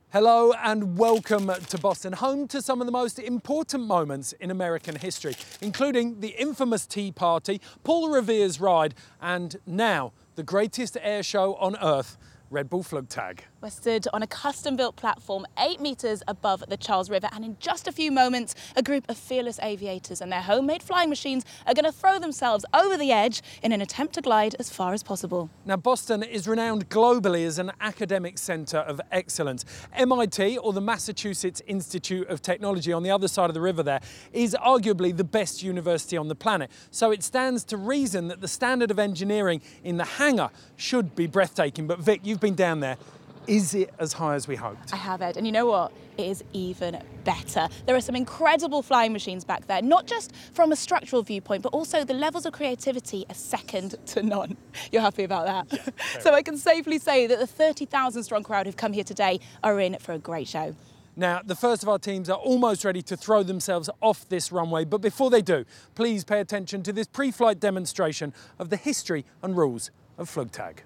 Hello and welcome to Boston, home to some of the most important moments in American history, including the infamous Tea Party, Paul Revere's ride, and now the greatest air show on earth, Red Bull Flugtag. We're stood on a custom-built platform 8 metres above the Charles River, and in just a few moments, a group of fearless aviators and their homemade flying machines are going to throw themselves over the edge in an attempt to glide as far as possible. Now, Boston is renowned globally as an academic centre of excellence. MIT, or the Massachusetts Institute of Technology on the other side of the river there, is arguably the best university on the planet. So it stands to reason that the standard of engineering in the hangar should be breathtaking. But Vic, you've been down there. Is it as high as we hoped? I have, Ed, and you know what? It is even better. There are some incredible flying machines back there, not just from a structural viewpoint, but also the levels of creativity are second to none. You're happy about that? Yeah, so I can safely say that the 30,000 strong crowd who've come here today are in for a great show. Now, the first of our teams are almost ready to throw themselves off this runway, but before they do, please pay attention to this pre-flight demonstration of the history and rules of Flugtag.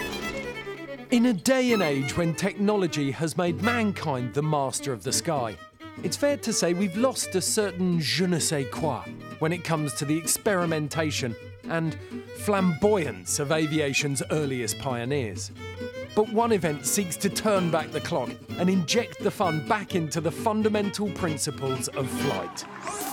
In a day and age when technology has made mankind the master of the sky, it's fair to say we've lost a certain je ne sais quoi when it comes to the experimentation and flamboyance of aviation's earliest pioneers. But one event seeks to turn back the clock and inject the fun back into the fundamental principles of flight.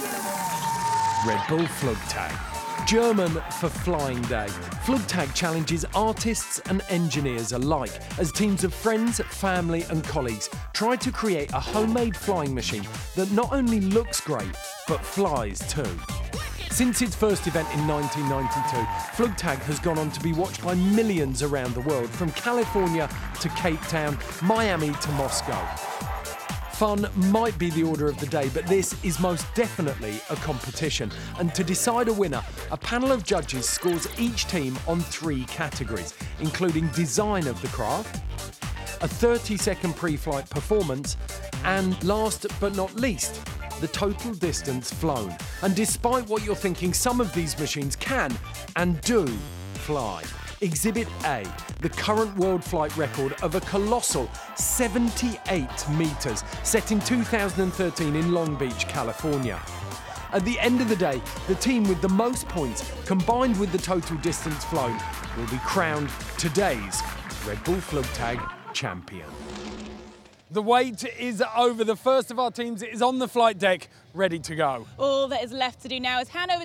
Red Bull Flugtag. German for Flying Day, Flugtag challenges artists and engineers alike as teams of friends, family and colleagues try to create a homemade flying machine that not only looks great, but flies too. Since its first event in 1992, Flugtag has gone on to be watched by millions around the world, from California to Cape Town, Miami to Moscow. Fun might be the order of the day, but this is most definitely a competition. And to decide a winner, a panel of judges scores each team on 3 categories, including design of the craft, a 30-second pre-flight performance, and last but not least, the total distance flown. And despite what you're thinking, some of these machines can and do fly. Exhibit A, the current world flight record of a colossal 78 metres, set in 2013 in Long Beach, California. At the end of the day, the team with the most points, combined with the total distance flown, will be crowned today's Red Bull Flugtag champion. The wait is over. The first of our teams is on the flight deck, ready to go. All that is left to do now is hand over